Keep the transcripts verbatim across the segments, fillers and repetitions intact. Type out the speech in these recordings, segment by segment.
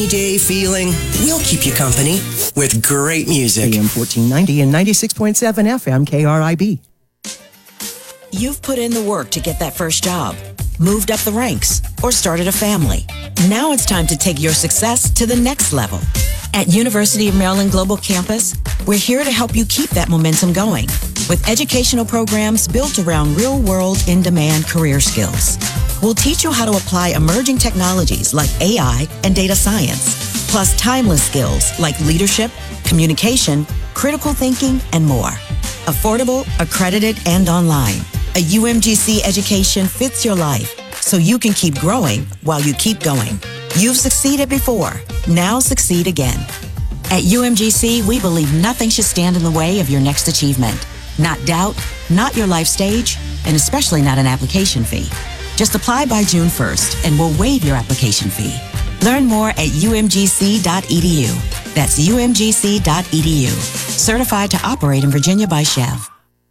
day feeling, we'll keep you company with great music. A M fourteen ninety and ninety-six point seven F M K R I B. You've put in the work to get that first job, moved up the ranks, or started a family. Now it's time to take your success to the next level. At University of Maryland Global Campus, we're here to help you keep that momentum going with educational programs built around real-world, in-demand career skills. We'll teach you how to apply emerging technologies like A I and data science, plus timeless skills like leadership, communication, critical thinking, and more. Affordable, accredited, and online. A U M G C education fits your life so you can keep growing while you keep going. You've succeeded before. Now succeed again. At U M G C, we believe nothing should stand in the way of your next achievement. Not doubt, not your life stage, and especially not an application fee. Just apply by June first and we'll waive your application fee. Learn more at U M G C dot E D U. That's U M G C dot E D U. Certified to operate in Virginia by Chev.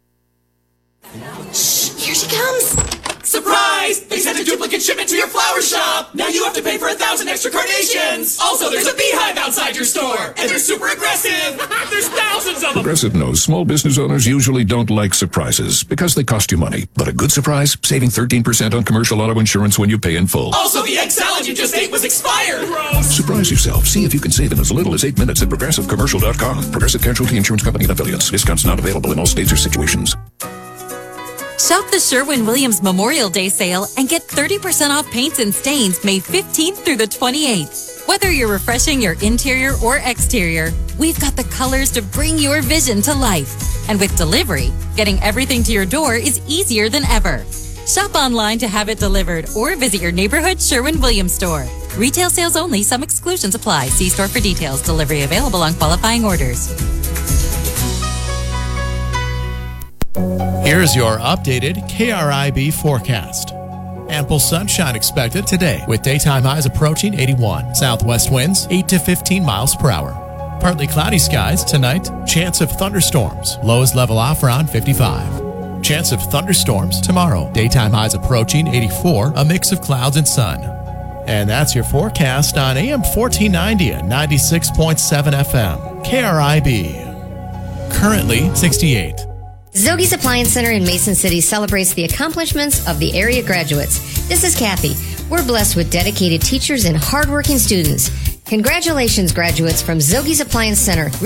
Shh, here she comes. Surprise! They sent a duplicate shipment to your flower shop. Now you have to pay for a thousand extra carnations. Also, there's a beehive outside your store, and they're super aggressive. There's thousands of them. Progressive knows small business owners usually don't like surprises because they cost you money. But a good surprise, saving thirteen percent on commercial auto insurance when you pay in full. Also, the egg salad you just ate was expired. Gross. Surprise yourself. See if you can save in as little as eight minutes at progressive commercial dot com. Progressive Casualty Insurance Company and affiliates. Discounts not available in all states or situations. Shop the Sherwin-Williams Memorial Day sale and get thirty percent off paints and stains May fifteenth through the twenty-eighth. Whether you're refreshing your interior or exterior, we've got the colors to bring your vision to life. And with delivery, getting everything to your door is easier than ever. Shop online to have it delivered or visit your neighborhood Sherwin-Williams store. Retail sales only. Some exclusions apply. See store for details. Delivery available on qualifying orders. Here's your updated K R I B forecast. Ample sunshine expected today with daytime highs approaching eighty-one. Southwest winds eight to fifteen miles per hour. Partly cloudy skies tonight. Chance of thunderstorms. Lows level off around fifty-five. Chance of thunderstorms tomorrow. Daytime highs approaching eighty-four. A mix of clouds and sun. And that's your forecast on A M fourteen ninety and ninety-six point seven F M. K R I B. Currently sixty-eight. Zogi's Appliance Center in Mason City celebrates the accomplishments of the area graduates. This is Kathy. We're blessed with dedicated teachers and hardworking students. Congratulations, graduates from Zogi's Appliance Center.